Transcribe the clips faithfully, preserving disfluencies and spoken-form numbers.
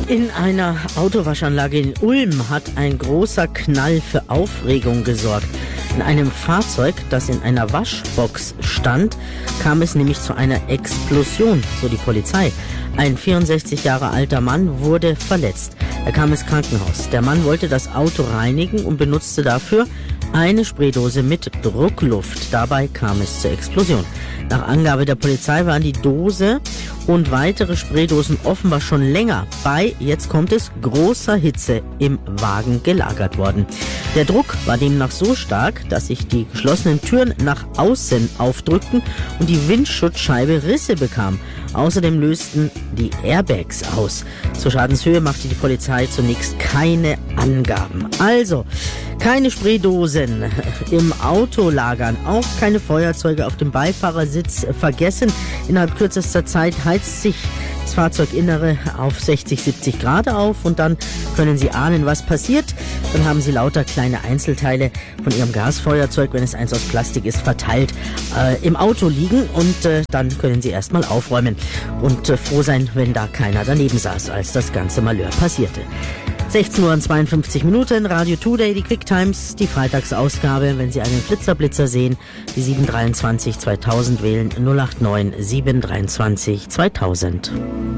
In einer Autowaschanlage in Ulm hat ein großer Knall für Aufregung gesorgt. In einem Fahrzeug, das in einer Waschbox stand, kam es nämlich zu einer Explosion, so die Polizei. Ein vierundsechzig Jahre alter Mann wurde verletzt. Er kam ins Krankenhaus. Der Mann wollte das Auto reinigen und benutzte dafür eine Spraydose mit Druckluft. Dabei kam es zur Explosion. Nach Angabe der Polizei waren die Dose und weitere Spraydosen offenbar schon länger bei, jetzt kommt es, großer Hitze im Wagen gelagert worden. Der Druck war demnach so stark, dass sich die geschlossenen Türen nach außen aufdrückten und die Windschutzscheibe Risse bekam. Außerdem lösten die Airbags aus. Zur Schadenshöhe machte die Polizei zunächst keine Angaben. Also, keine Spraydosen im Auto lagern, auch keine Feuerzeuge auf dem Beifahrersitz vergessen. Innerhalb kürzester Zeit heizt sich das Fahrzeuginnere auf sechzig, siebzig Grad auf und dann können Sie ahnen, was passiert. Dann haben Sie lauter kleine Einzelteile von Ihrem Gasfeuerzeug, wenn es eins aus Plastik ist, verteilt äh, im Auto liegen und äh, dann können Sie erstmal aufräumen und äh, froh sein, wenn da keiner daneben saß, als das ganze Malheur passierte. sechzehn Uhr und zweiundfünfzig Minuten, Radio Today, die Quick Times, die Freitagsausgabe. Wenn Sie einen Blitzerblitzer sehen, die sieben dreiundzwanzig zweitausend wählen, null acht neun sieben dreiundzwanzig zweitausend.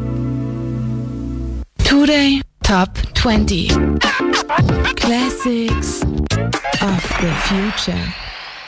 Today Top twenty Classics of the Future.